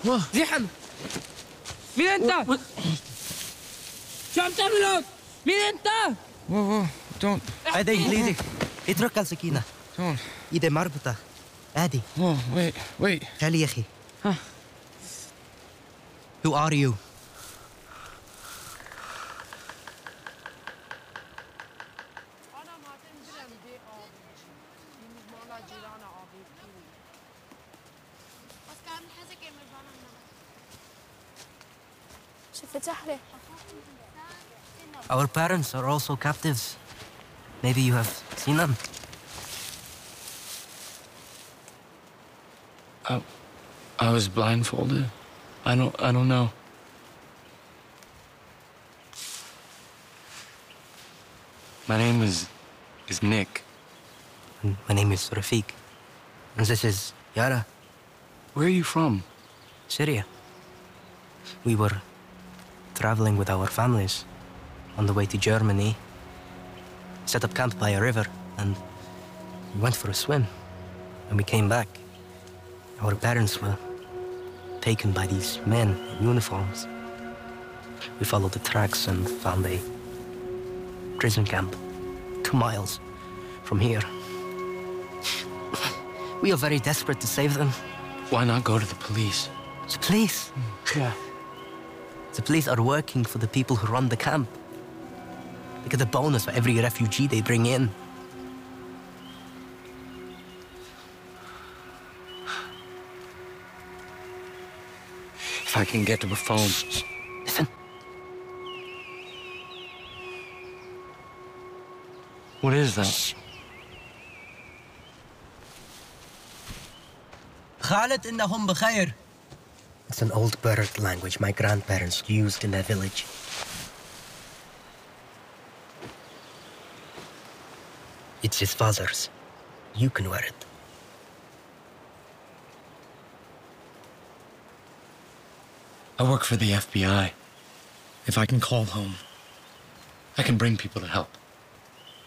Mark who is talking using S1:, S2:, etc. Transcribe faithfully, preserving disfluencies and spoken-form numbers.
S1: زحم. مين انت؟ شو عم تعمل هون؟ مين انت؟
S2: Whoa, whoa, don't.
S3: عادي ليدي اترك السكينة.
S2: Don't.
S3: ايدي مربوطة. عادي.
S2: Whoa, wait, wait.
S3: تعالي يا أخي. Who are you? Our parents are also captives. Maybe you have seen them.
S2: I, I was blindfolded. I don't, I don't know. My name is, is Nick.
S3: And my name is Rafiq. And this is Yara.
S2: Where are you from?
S3: Syria. We were traveling with our families on the way to Germany. Set up camp by a river, and we went for a swim. When we came back, our parents were taken by these men in uniforms. We followed the tracks and found a prison camp two miles from here. We are very desperate to save them.
S2: Why not go to the police?
S3: The police?
S2: Yeah.
S3: The police are working for the people who run the camp. They get a bonus for every refugee they bring in.
S2: If I can get to the phone.
S3: Listen.
S2: What is that?
S3: Khalid innahum bikhair. It's an old bird language my grandparents used in their village. It's his father's. You can wear it.
S2: I work for the F B I. If I can call home, I can bring people to help.